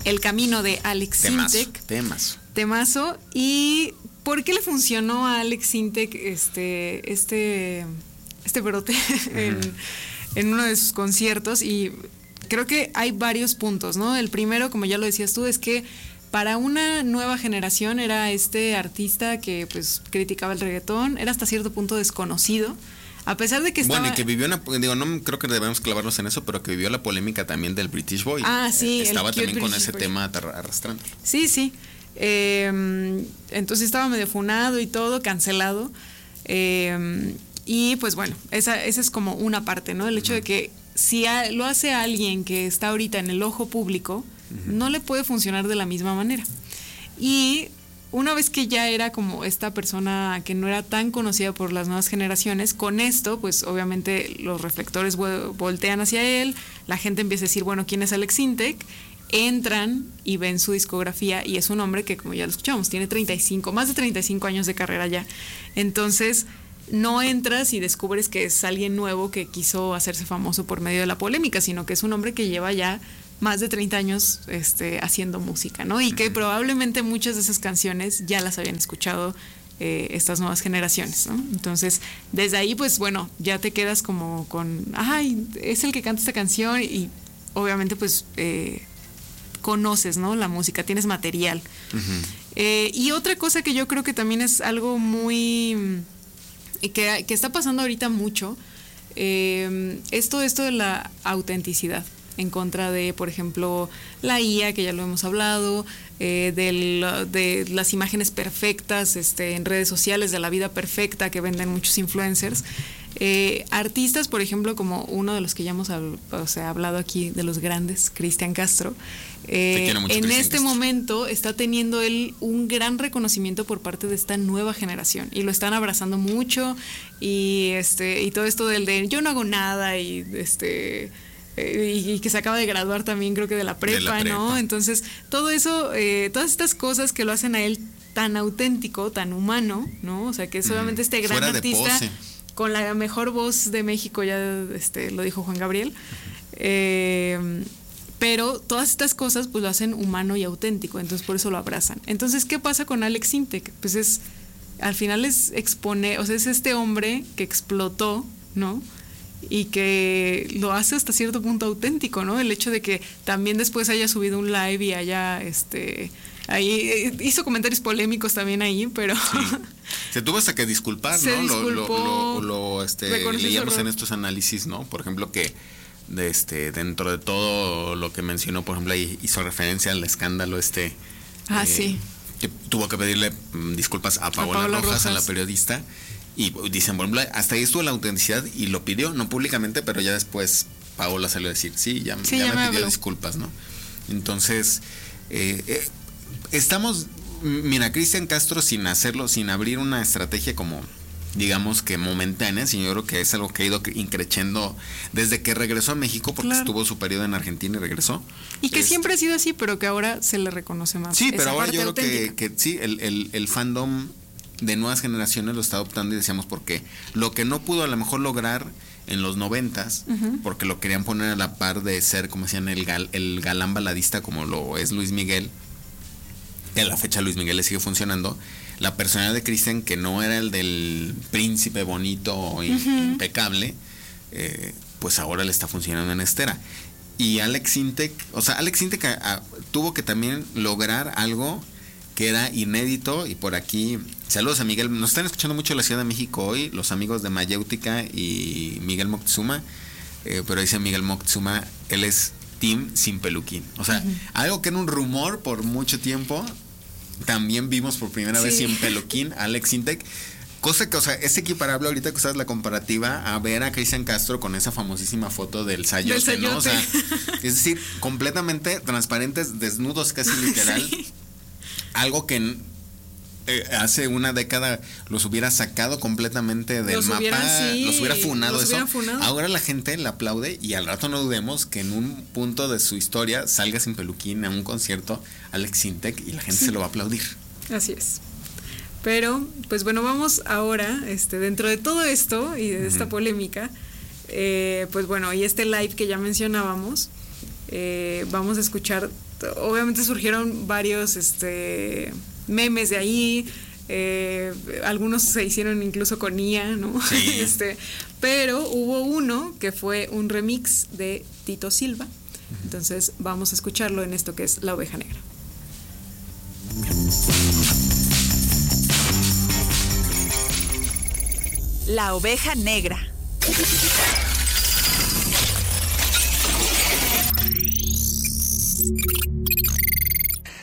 El Camino de Alex Sintek. Temazo. ¿Y por qué le funcionó a Alex Sintek este brote en uno de sus conciertos? Y creo que hay varios puntos, ¿no? El primero, como ya lo decías tú, es que para una nueva generación era este artista que pues criticaba el reggaetón, era hasta cierto punto desconocido. A pesar de que estaba... Bueno, y que vivió no creo que debemos clavarnos en eso, pero que vivió la polémica también del British Boy. Sí. Estaba también con ese tema arrastrando. Sí. Entonces estaba medio funado y todo, cancelado. Y pues bueno, esa es como una parte, ¿no? El hecho de que si lo hace alguien que está ahorita en el ojo público, no le puede funcionar de la misma manera. Y una vez que ya era como esta persona que no era tan conocida por las nuevas generaciones, con esto, pues obviamente los reflectores voltean hacia él, la gente empieza a decir, bueno, ¿quién es Alex Sintek? Entran y ven su discografía y es un hombre que, como ya lo escuchamos, tiene más de 35 años de carrera ya. Entonces, no entras y descubres que es alguien nuevo que quiso hacerse famoso por medio de la polémica, sino que es un hombre que lleva ya más de 30 años haciendo música, ¿no? Y que probablemente muchas de esas canciones ya las habían escuchado estas nuevas generaciones, ¿no? Entonces, desde ahí, pues bueno, ya te quedas como con, es el que canta esta canción y obviamente pues conoces, ¿no? La música, tienes material. Y otra cosa que yo creo que también es algo muy... que está pasando ahorita mucho, esto de la autenticidad, en contra de, por ejemplo, la IA, que ya lo hemos hablado, de las imágenes perfectas en redes sociales, de la vida perfecta que venden muchos influencers. Artistas, por ejemplo, como uno de los que ya hemos hablado aquí, de los grandes, Cristian Castro, en este momento está teniendo él un gran reconocimiento por parte de esta nueva generación y lo están abrazando mucho y todo esto del de yo no hago nada y que se acaba de graduar también, creo que de la prepa, ¿no? Entonces, todo eso, todas estas cosas que lo hacen a él tan auténtico, tan humano, ¿no? O sea, que es solamente este gran artista con la mejor voz de México, ya lo dijo Juan Gabriel. Pero todas estas cosas pues lo hacen humano y auténtico, entonces por eso lo abrazan. Entonces, ¿qué pasa con Alex Sintek? Pues al final es este hombre que explotó, ¿no? Y que lo hace hasta cierto punto auténtico, ¿no? El hecho de que también después haya subido un live y haya ahí hizo comentarios polémicos también ahí, pero sí. Se tuvo hasta que disculpar, se ¿no? Disculpó, leíamos en estos análisis, ¿no? Por ejemplo, que dentro de todo lo que mencionó, por ejemplo, ahí hizo referencia al escándalo sí. Que tuvo que pedirle disculpas a Paola Rojas, a la periodista. Y dicen, bueno, hasta ahí estuvo la autenticidad y lo pidió, no públicamente, pero ya después Paola salió a decir, ya me pidió disculpas, ¿no? Entonces, mira, Cristian Castro sin abrir una estrategia como, digamos que momentánea, sino yo creo que es algo que ha ido increciendo desde que regresó a México, porque estuvo su periodo en Argentina y regresó. Y que siempre ha sido así, pero que ahora se le reconoce más. Sí, pero ahora yo creo que sí, el fandom de nuevas generaciones lo está adoptando y decíamos porque lo que no pudo a lo mejor lograr en los 90s, porque lo querían poner a la par de ser, como decían, el galán baladista como lo es Luis Miguel, que a la fecha Luis Miguel le sigue funcionando, la personalidad de Cristian, que no era el del príncipe bonito impecable, pues ahora le está funcionando en Estera. Y Alex Sintek tuvo que también lograr algo que era inédito, y por aquí, saludos a Miguel, nos están escuchando mucho en la Ciudad de México hoy, los amigos de Mayéutica y Miguel Moctezuma, pero dice Miguel Moctezuma, él es team sin peluquín, o sea, algo que era un rumor por mucho tiempo, también vimos por primera vez sin peluquín a Alex Sintek, cosa que, o sea, es equiparable ahorita que usas la comparativa a ver a Cristian Castro con esa famosísima foto del sayote, ¿no? O sea, es decir, completamente transparentes, desnudos casi literal. Sí. Algo que hace una década los hubiera sacado completamente del mapa, los hubiera funado eso. Ahora la gente le aplaude y al rato no dudemos que en un punto de su historia salga sin peluquín a un concierto Alex Sintek y la gente se lo va a aplaudir. Así es. Pero, pues bueno, vamos ahora, dentro de todo esto y de esta polémica, pues bueno, y este live que ya mencionábamos, Vamos a escuchar, obviamente surgieron varios memes de ahí, algunos se hicieron incluso con IA, ¿no? Sí. Pero hubo uno que fue un remix de Tito Silva. Entonces vamos a escucharlo en esto que es La Oveja Negra. La Oveja Negra.